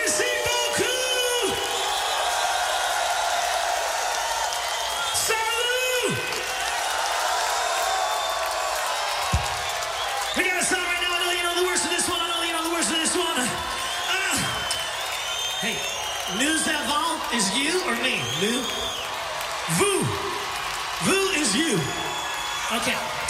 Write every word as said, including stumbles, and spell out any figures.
Merci beaucoup! Salut! We got a song right now. I know you know the words of this one. I know you know the words of this one. Uh, hey, nous avons is you or me? Nous? Vous. Vous is you. Okay.